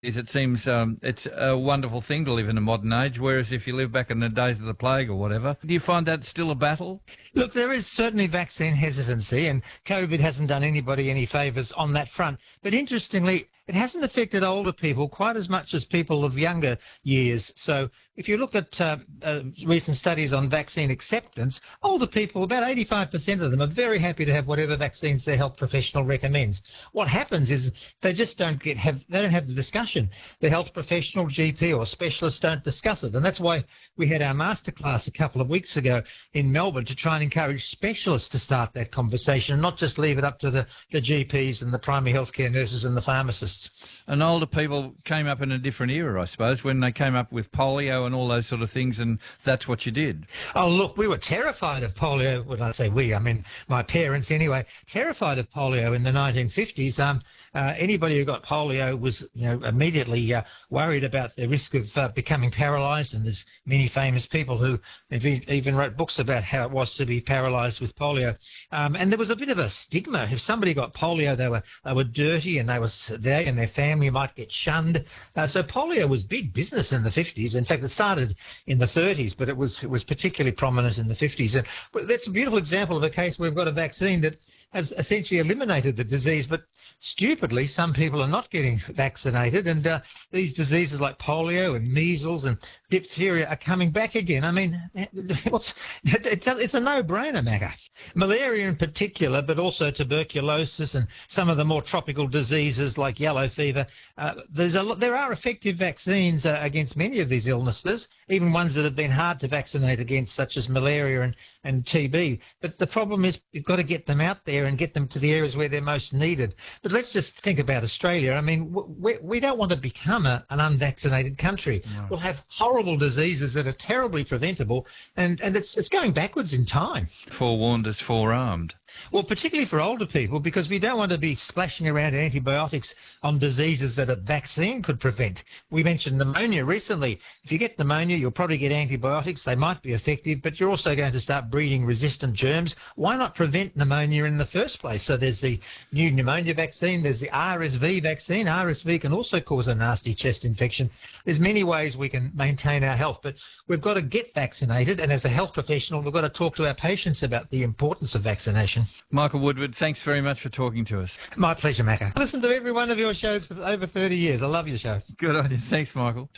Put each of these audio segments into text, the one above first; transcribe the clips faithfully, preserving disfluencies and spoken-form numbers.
It seems um, it's a wonderful thing to live in a modern age, whereas if you live back in the days of the plague or whatever, do you find that still a battle? Look, there is certainly vaccine hesitancy, and COVID hasn't done anybody any favours on that front. But interestingly, it hasn't affected older people quite as much as people of younger years. So if you look at uh, uh, recent studies on vaccine acceptance, older people, about eighty-five percent of them, are very happy to have whatever vaccines their health professional recommends. What happens is they just don't get have they don't have the discussion. The health professional, G P or specialist don't discuss it, and that's why we had our masterclass a couple of weeks ago in Melbourne to try and encourage specialists to start that conversation, and not just leave it up to the, the G Ps and the primary healthcare nurses and the pharmacists. And older people came up in a different era, I suppose, when they came up with polio and all those sort of things, and that's what you did. Oh, look, we were terrified of polio. When I say we, I mean my parents anyway, terrified of polio in the nineteen fifties. Um, uh, anybody who got polio was, you know, immediately uh, worried about the risk of uh, becoming paralysed, and there's many famous people who have even wrote books about how it was to be paralysed with polio. Um, and there was a bit of a stigma. If somebody got polio, they were they were dirty, and they were they and their family might get shunned. Uh, so polio was big business in the fifties. In fact, it started in the thirties, but it was it was particularly prominent in the fifties. And that's a beautiful example of a case where we've got a vaccine that has essentially eliminated the disease, but stupidly, some people are not getting vaccinated, and uh, these diseases like polio and measles and diphtheria are coming back again. I mean, what's, it's a, it's a no-brainer, Macca. Malaria in particular, but also tuberculosis and some of the more tropical diseases like yellow fever. Uh, there's a, there are effective vaccines uh, against many of these illnesses, even ones that have been hard to vaccinate against, such as malaria and, and T B. But the problem is you've got to get them out there and get them to the areas where they're most needed. But let's just think about Australia. I mean, we, we don't want to become a, an unvaccinated country. No. We'll have horrible diseases that are terribly preventable, and, and it's, it's going backwards in time. Forewarned is forearmed. Well, particularly for older people, because we don't want to be splashing around antibiotics on diseases that a vaccine could prevent. We mentioned pneumonia recently. If you get pneumonia, you'll probably get antibiotics. They might be effective, but you're also going to start breeding resistant germs. Why not prevent pneumonia in the first place? So there's the new pneumonia vaccine. There's the R S V vaccine. R S V can also cause a nasty chest infection. There's many ways we can maintain our health, but we've got to get vaccinated. And as a health professional, we've got to talk to our patients about the importance of vaccination. Michael Woodward, thanks very much for talking to us. My pleasure, Macca. I listen to every one of your shows for over thirty years. I love your show. Good on you. Thanks, Michael.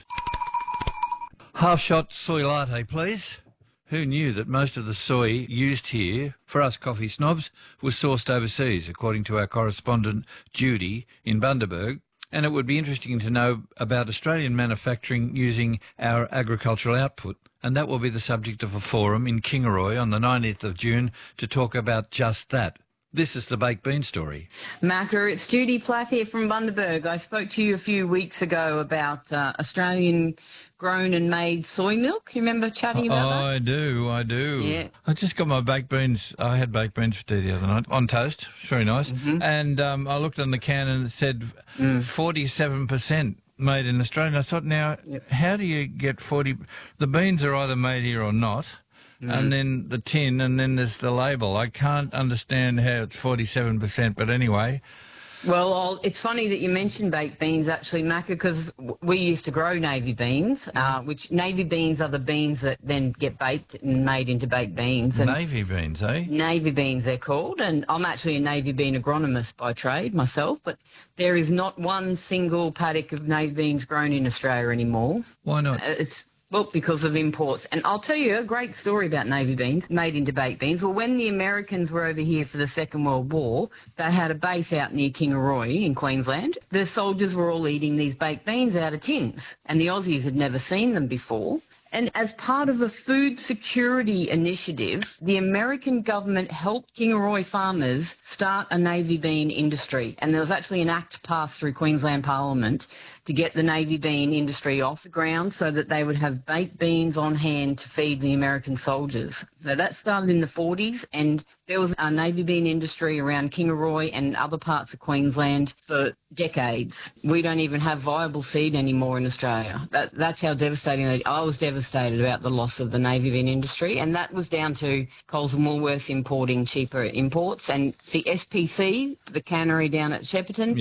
Half-shot soy latte, please. Who knew that most of the soy used here, for us coffee snobs, was sourced overseas, according to our correspondent Judy in Bundaberg? And it would be interesting to know about Australian manufacturing using our agricultural output. And that will be the subject of a forum in Kingaroy on the nineteenth of June to talk about just that. This is the Baked Bean Story. Macca, it's Judy Plath here from Bundaberg. I spoke to you a few weeks ago about uh, Australian grown and made soy milk. You remember chatting about oh, that? I do, I do. Yeah. I just got my baked beans. I had baked beans for tea the other night on toast. It's very nice. Mm-hmm. And um, I looked on the can and it said mm. forty-seven percent. Made in Australia. And I thought, now, yep. How do you get forty... The beans are either made here or not, mm. and then the tin, and then there's the label. I can't understand how it's forty-seven percent, but anyway... Well, I'll, it's funny that you mentioned baked beans, actually, Macca, because we used to grow navy beans, uh, which navy beans are the beans that then get baked and made into baked beans. And navy beans, eh? Navy beans, they're called, and I'm actually a navy bean agronomist by trade myself, but there is not one single paddock of navy beans grown in Australia anymore. Why not? Uh, it's Well, because of imports. And I'll tell you a great story about navy beans made into baked beans. Well, when the Americans were over here for the Second World War, they had a base out near Kingaroy in Queensland. The soldiers were all eating these baked beans out of tins, and the Aussies had never seen them before. And as part of a food security initiative, the American government helped Kingaroy farmers start a navy bean industry. And there was actually an act passed through Queensland Parliament to get the navy bean industry off the ground so that they would have baked beans on hand to feed the American soldiers. So that started in the forties, and there was a navy bean industry around Kingaroy and other parts of Queensland for decades. We don't even have viable seed anymore in Australia. That, that's how devastating it is. I was devastated about the loss of the navy bean industry, and that was down to Coles and Woolworths importing cheaper imports. And the S P C, the cannery down at Shepparton, yeah.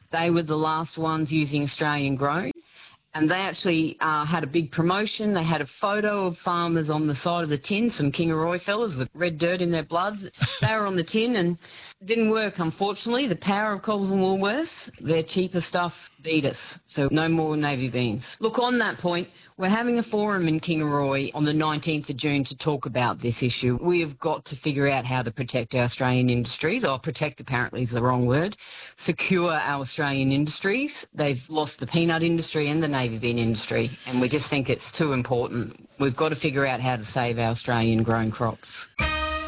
They were the last ones using Australian grown. And they actually uh, had a big promotion. They had a photo of farmers on the side of the tin, some Kingaroy fellas with red dirt in their blood. They were on the tin and it didn't work, unfortunately. The power of Coles and Woolworths, their cheaper stuff beat us. So no more navy beans. Look, on that point, we're having a forum in Kingaroy on the nineteenth of June to talk about this issue. We have got to figure out how to protect our Australian industries. Oh, protect apparently is the wrong word. Secure our Australian industries. They've lost the peanut industry and the navy bean industry, and we just think it's too important. We've got to figure out how to save our Australian grown crops.